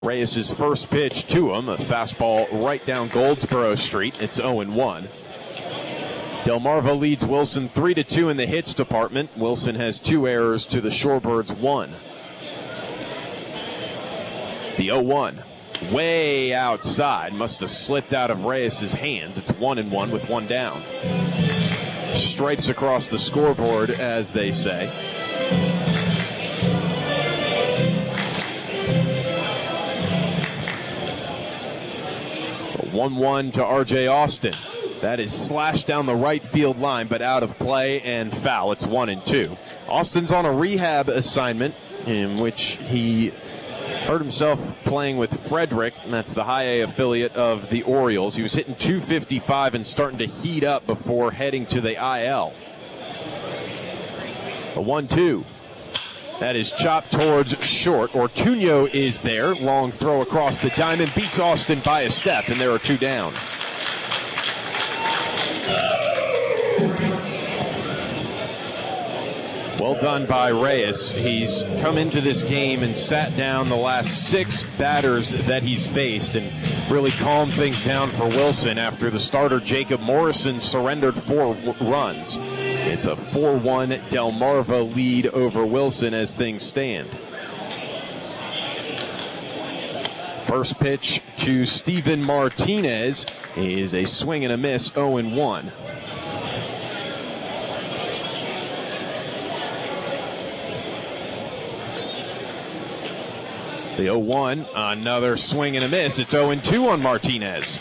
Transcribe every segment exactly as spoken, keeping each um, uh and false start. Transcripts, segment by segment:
Reyes' first pitch to him, a fastball right down Goldsboro Street. It's oh and one. Delmarva leads Wilson three to two in the hits department. Wilson has two errors to the Shorebirds one. The oh one, way outside, must have slipped out of Reyes' hands. It's one and one with one down. Stripes across the scoreboard, as they say. one one to R J Austin. That is slashed down the right field line, but out of play and foul. It's one and two. Austin's on a rehab assignment in which he hurt himself playing with Frederick, and that's the high A affiliate of the Orioles. He was hitting two fifty-five and starting to heat up before heading to the I L. A one two. That is chopped towards short. Ortuño is there. Long throw across the diamond. Beats Austin by a step, and there are two down. Well done by Reyes. He's come into this game and sat down the last six batters that he's faced and really calmed things down for Wilson after the starter Jacob Morrison surrendered four w- runs. It's a four one Delmarva lead over Wilson as things stand. First pitch to Steven Martinez is a swing and a miss, oh and one. The oh one, another swing and a miss. It's oh and two on Martinez.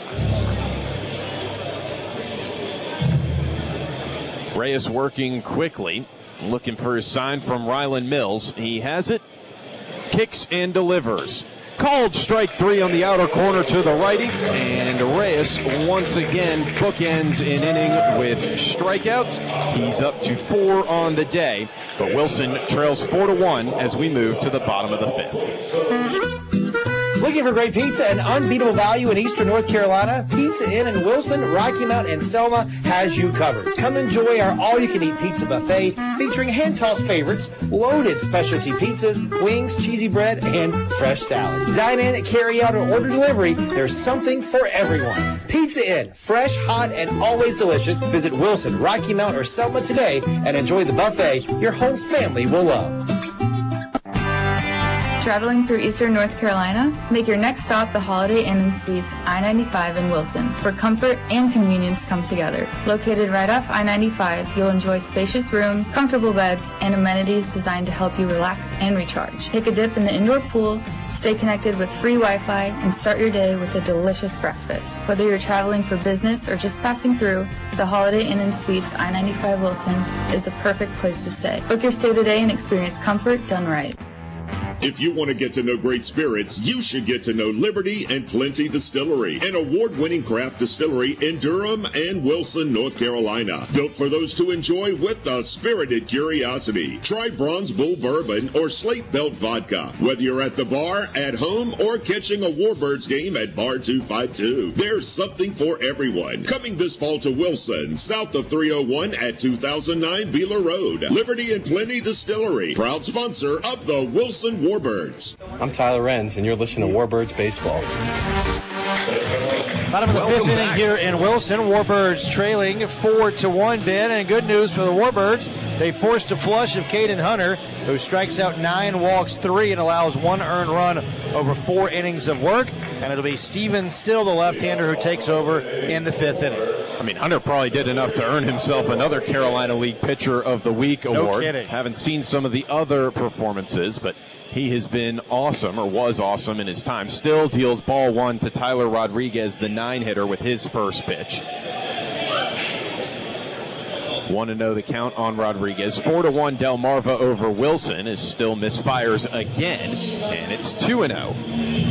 Reyes working quickly, looking for his sign from Ryland Mills. He has it, kicks and delivers. Called strike three on the outer corner to the righty, and Reyes once again bookends an inning with strikeouts. He's up to four on the day, but Wilson trails four to one as we move to the bottom of the fifth. Looking for great pizza and unbeatable value in Eastern North Carolina? Pizza Inn in Wilson, Rocky Mount, and Selma has you covered. Come enjoy our all-you-can-eat pizza buffet featuring hand-tossed favorites, loaded specialty pizzas, wings, cheesy bread, and fresh salads. Dine in, carry out, or order delivery. There's something for everyone. Pizza Inn, fresh, hot, and always delicious. Visit Wilson, Rocky Mount, or Selma today and enjoy the buffet your whole family will love. Traveling through Eastern North Carolina? Make your next stop the Holiday Inn and Suites I ninety-five in Wilson, where comfort and convenience come together. Located right off I ninety-five, you'll enjoy spacious rooms, comfortable beds, and amenities designed to help you relax and recharge. Take a dip in the indoor pool, stay connected with free Wi-Fi, and start your day with a delicious breakfast. Whether you're traveling for business or just passing through, the Holiday Inn and Suites I ninety-five Wilson is the perfect place to stay. Book your stay today and experience comfort done right. If you want to get to know great spirits, you should get to know Liberty and Plenty Distillery, an award-winning craft distillery in Durham and Wilson, North Carolina. Built for those to enjoy with a spirited curiosity. Try Bronze Bull Bourbon or Slate Belt Vodka. Whether you're at the bar, at home, or catching a Warbirds game at Bar two fifty-two, there's something for everyone. Coming this fall to Wilson, south of three oh one at two thousand nine Beeler Road. Liberty and Plenty Distillery, proud sponsor of the Wilson Warbirds. I'm Tyler Renz, and you're listening to Warbirds Baseball. Bottom of the fifth inning here in Wilson. Warbirds trailing four to one, Ben. And good news for the Warbirds. They forced a flush of Caden Hunter, who strikes out nine, walks three, and allows one earned run over four innings of work. And it'll be Steven Still, the left-hander, who takes over in the fifth inning. I mean, Hunter probably did enough to earn himself another Carolina League Pitcher of the Week no award. Kidding. Haven't seen some of the other performances, but he has been awesome, or was awesome in his time. Still deals ball one to Tyler Rodriguez, the nine-hitter, with his first pitch. one to oh the count on Rodriguez. four to one Delmarva over Wilson as Still misfires again, and it's two and oh.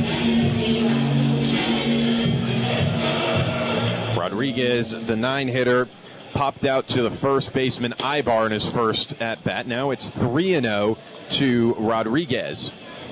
Rodriguez, the nine-hitter, popped out to the first baseman Ibar in his first at-bat. Now it's three and oh to Rodriguez.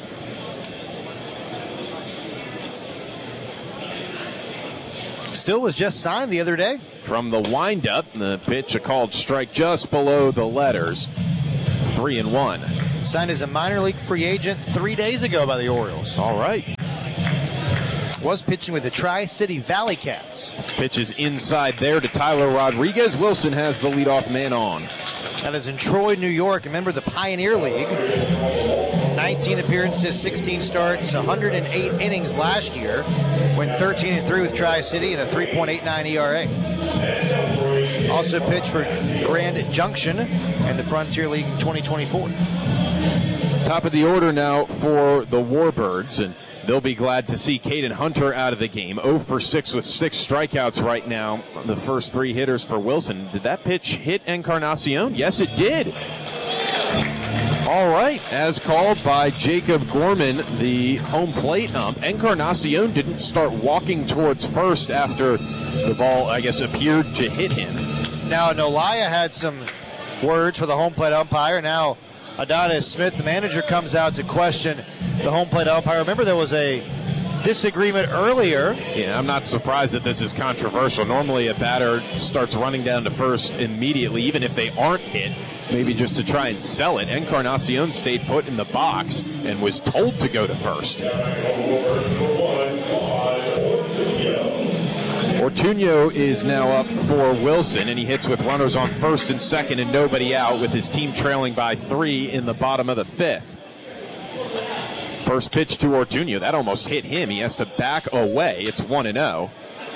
Still was just signed the other day. From the windup, the pitch, a called strike just below the letters. Three and one. Signed as a minor league free agent three days ago by the Orioles. All right. Was pitching with the Tri-City Valley Cats. Pitches inside there to Tyler Rodriguez. Wilson has the leadoff man on. That is in Troy, New York. Remember the Pioneer League. nineteen appearances, sixteen starts, one hundred eight innings last year. Went thirteen and three with Tri-City and a three point eight nine E R A. Also pitched for Grand Junction and the Frontier League in twenty twenty-four. Top of the order now for the Warbirds, and they'll be glad to see Caden Hunter out of the game. oh for six with six strikeouts right now. The first three hitters for Wilson. Did that pitch hit Encarnacion? Yes, it did. All right, as called by Jacob Gorman, the home plate ump. Encarnacion didn't start walking towards first after the ball, I guess, appeared to hit him. Now, Nolaya had some words for the home plate umpire. Now, Adonis Smith, the manager, comes out to question the home plate umpire. Remember, there was a disagreement earlier. Yeah, I'm not surprised that this is controversial. Normally, a batter starts running down to first immediately, even if they aren't hit, maybe just to try and sell it. Encarnacion stayed put in the box and was told to go to first. Ortuño is now up for Wilson, and he hits with runners on first and second and nobody out, with his team trailing by three in the bottom of the fifth. First pitch to Ortuño. That almost hit him. He has to back away. It's one and oh.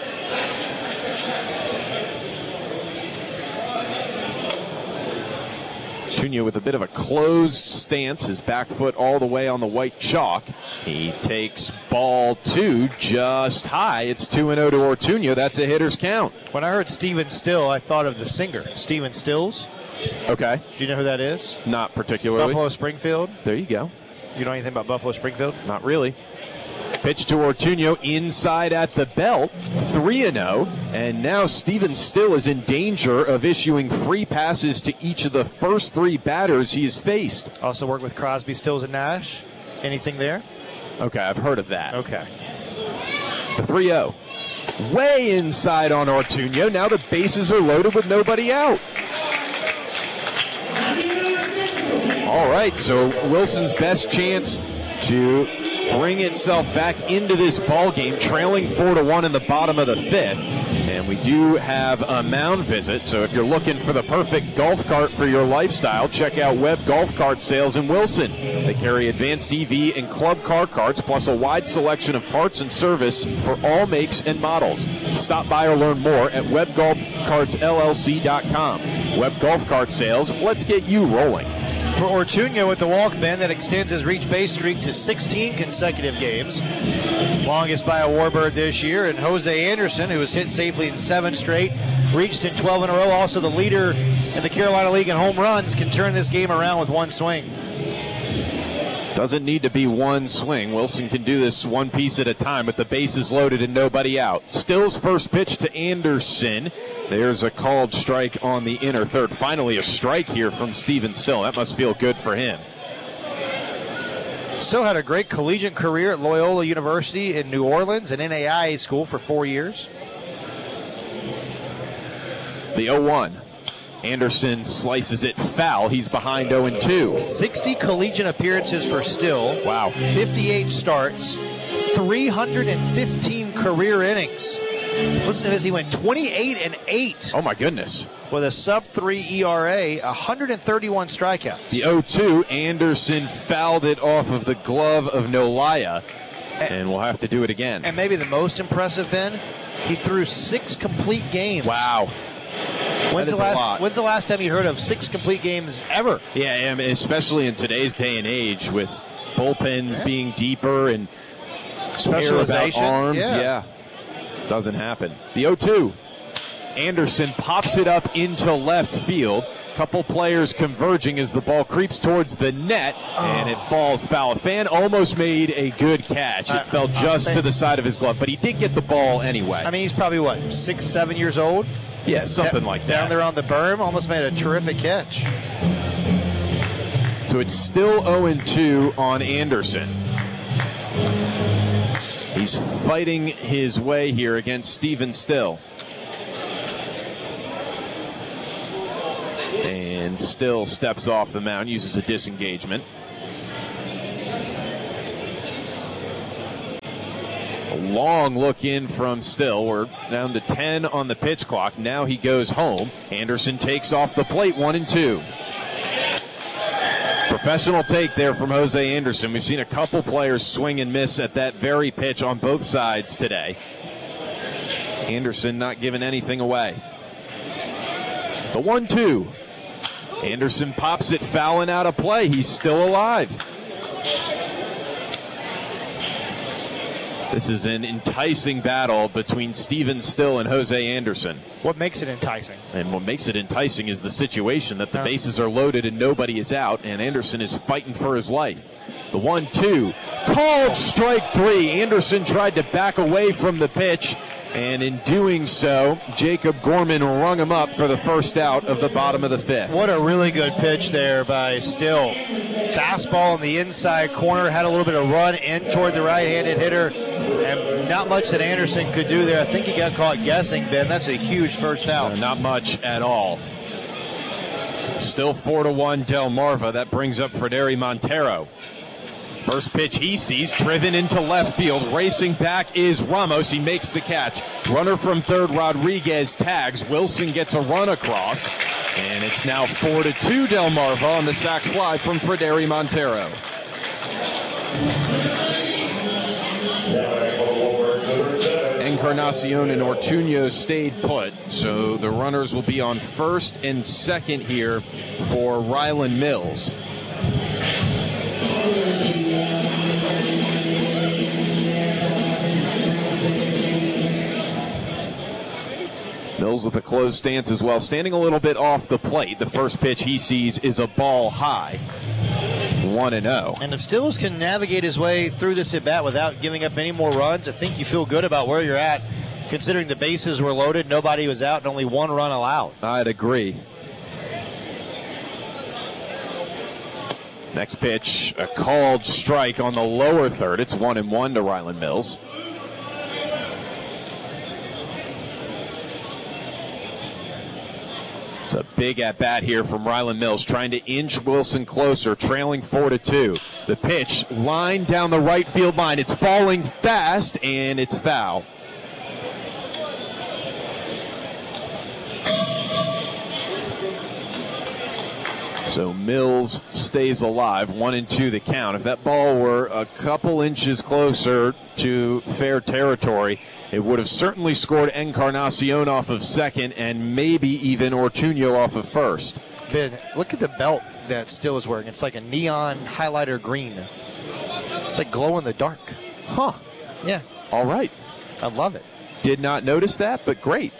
Ortuño with a bit of a closed stance, his back foot all the way on the white chalk. He takes ball two just high. It's two and oh to Ortuño. That's a hitter's count. When I heard Stephen Still, I thought of the singer, Stephen Stills. Okay. Do you know who that is? Not particularly. Buffalo Springfield. There you go. You know anything about Buffalo Springfield? Not really. Pitch to Ortuño inside at the belt, three and oh, and now Stephen Still is in danger of issuing free passes to each of the first three batters he has faced. Also worked with Crosby, Stills, and Nash. Anything there? Okay, I've heard of that. Okay. The three oh. Way inside on Ortuño. Now the bases are loaded with nobody out. All right, so Wilson's best chance to bring itself back into this ball game, trailing four to one in the bottom of the fifth. And we do have a mound visit, so if you're looking for the perfect golf cart for your lifestyle, check out Webb Golf Cart Sales in Wilson. They carry advanced E V and club car carts, plus a wide selection of parts and service for all makes and models. Stop by or learn more at webb golf carts l l c dot com. Webb Golf Cart Sales, let's get you rolling. For Ortuño with the walk bend that extends his reach base streak to sixteen consecutive games. Longest by a Warbird this year. And Jose Anderson, who has hit safely in seven straight, reached in twelve in a row. Also the leader in the Carolina League in home runs, can turn this game around with one swing. Doesn't need to be one swing. Wilson can do this one piece at a time with the bases loaded and nobody out. Still's first pitch to Anderson. There's a called strike on the inner third. Finally a strike here from Stephen Still. That must feel good for him. Still had a great collegiate career at Loyola University in New Orleans, an N A I A school for four years. The oh one. Anderson slices it foul. He's behind oh and two. sixty collegiate appearances for Still. Wow. fifty-eight starts, three hundred fifteen career innings. Listen to this, he went twenty-eight and eight. Oh my goodness. With a sub three E R A, one hundred thirty-one strikeouts. The oh two, Anderson fouled it off of the glove of Nolaya, and we'll have to do it again. And maybe the most impressive, Ben, he threw six complete games. Wow. When's That the is a last lot. When's the last time you heard of six complete games ever? Yeah, I mean, especially in today's day and age with bullpens Yeah. being deeper and Specialization. about arms. Yeah. Yeah. Doesn't happen. The oh two. Anderson pops it up into left field. Couple players converging as the ball creeps towards the net, Oh. and it falls foul. A fan almost made a good catch. It I- fell I just think- to the side of his glove, but he did get the ball anyway. I mean, he's probably, what, six, seven years old? yeah, something Da- like that. Down there on the berm, almost made a terrific catch. So it's still oh and two on Anderson. He's fighting his way here against Stephen Still. And Still steps off the mound, uses a disengagement. A long look in from Still. We're down to ten on the pitch clock. Now he goes home. Anderson takes off the plate, one and two. Professional take there from Jose Anderson. We've seen a couple players swing and miss at that very pitch on both sides today. Anderson not giving anything away. The one two. Anderson pops it, fouling out of play. He's still alive. This is an enticing battle between Steven Still and Jose Anderson. What makes it enticing? And what makes it enticing is the situation that the yeah. bases are loaded and nobody is out, and Anderson is fighting for his life. The one two. Called strike three. Anderson tried to back away from the pitch, and in doing so, Jacob Gorman rung him up for the first out of the bottom of the fifth. What a really good pitch there by Still. Fastball in the inside corner, had a little bit of run in toward the right-handed hitter, and not much that Anderson could do there. I think he got caught guessing, Ben. That's a huge first out. Uh, not much at all. Still four to one Delmarva. That brings up Frederi Montero. First pitch he sees, driven into left field. Racing back is Ramos. He makes the catch. Runner from third, Rodriguez, tags. Wilson gets a run across. And it's now four to two Delmarva on the sac fly from Frederi Montero. Encarnacion and Ortuño stayed put, so the runners will be on first and second here for Rylan Mills. Mills with a closed stance as well, standing a little bit off the plate. The first pitch he sees is a ball high. one and oh. And if Stills can navigate his way through this at-bat without giving up any more runs, I think you feel good about where you're at, considering the bases were loaded, nobody was out, and only one run allowed. I'd agree. Next pitch, a called strike on the lower third. It's one and one to Rylan Mills. It's a big at-bat here from Rylan Mills, trying to inch Wilson closer, trailing four to two. The pitch, line down the right field line. It's falling fast, and it's foul. So Mills stays alive, one and two the count. If that ball were a couple inches closer to fair territory, it would have certainly scored Encarnacion off of second and maybe even Ortuño off of first. Ben, look at the belt that Still is wearing. It's like a neon highlighter green. It's like glow in the dark. Huh. Yeah. All right. I love it. Did not notice that, but great.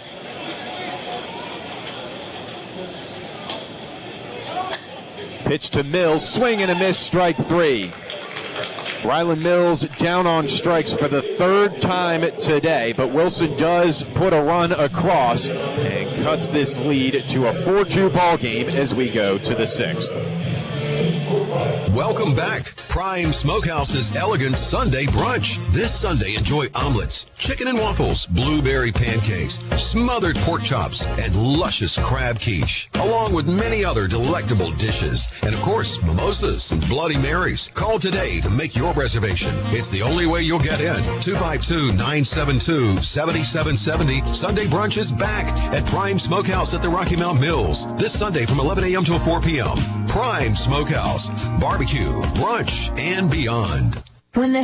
Pitch to Mills, swing and a miss, strike three. Rylan Mills down on strikes for the third time today, but Wilson does put a run across and cuts this lead to a four two ball game as we go to the sixth. Welcome back. Prime Smokehouse's Elegant Sunday Brunch. This Sunday, enjoy omelets, chicken and waffles, blueberry pancakes, smothered pork chops, and luscious crab quiche, along with many other delectable dishes. And, of course, mimosas and Bloody Marys. Call today to make your reservation. It's the only way you'll get in. two five two, nine seven two, seven seven seven zero. Sunday Brunch is back at Prime Smokehouse at the Rocky Mount Mills. This Sunday from eleven a.m. till four p.m. Prime Smokehouse. Barbecue, brunch, and beyond. When the